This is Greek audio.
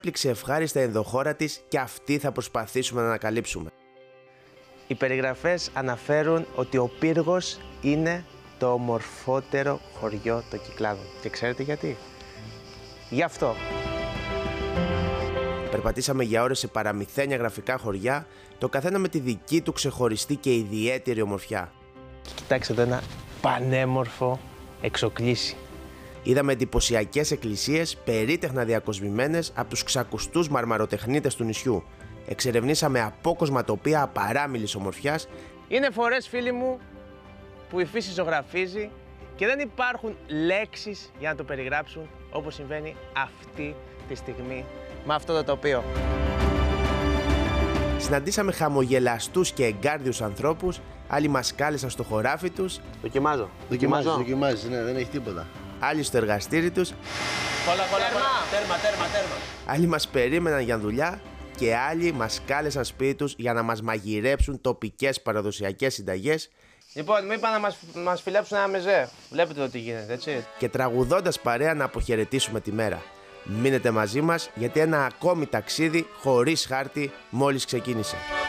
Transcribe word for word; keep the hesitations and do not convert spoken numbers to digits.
Πλήξε ευχάριστα η ενδοχώρα της και αυτή θα προσπαθήσουμε να ανακαλύψουμε. Οι περιγραφές αναφέρουν ότι ο Πύργος είναι το ομορφότερο χωριό των Κυκλάδων. Και ξέρετε γιατί? Γι' αυτό. Περπατήσαμε για ώρες σε παραμυθένια γραφικά χωριά, το καθένα με τη δική του ξεχωριστή και ιδιαίτερη ομορφιά. Και κοιτάξτε εδώ ένα πανέμορφο εξοκλήσι. Είδαμε εντυπωσιακές εκκλησίες περίτεχνα διακοσμημένες από τους ξακουστούς μαρμαροτεχνίτες του νησιού. Εξερευνήσαμε απόκοσμα τοπία απαράμιλης ομορφιάς. Είναι φορές, φίλοι μου, που η φύση ζωγραφίζει και δεν υπάρχουν λέξεις για να το περιγράψουν, όπως συμβαίνει αυτή τη στιγμή με αυτό το τοπίο. Συναντήσαμε χαμογελαστούς και εγκάρδιους ανθρώπους, άλλοι μας κάλεσαν στο χωράφι τους. Δοκιμάζω. Δοκιμάζω. Δοκιμάζεις, ναι, δεν έχει τίποτα. Άλλοι στο εργαστήρι τους. Κόλλα, κόλλα, κόλλα. Τέρμα, τέρμα, τέρμα. Άλλοι μας περίμεναν για δουλειά και άλλοι μας κάλεσαν σπίτι τους για να μας μαγειρέψουν τοπικές παραδοσιακές συνταγές. Λοιπόν, μου είπαν να μας, μας φιλέψουν ένα μεζέ. Βλέπετε το τι γίνεται, έτσι. Και τραγουδώντας παρέα να αποχαιρετήσουμε τη μέρα. Μείνετε μαζί μας γιατί ένα ακόμη ταξίδι χωρίς χάρτη μόλις ξεκίνησε.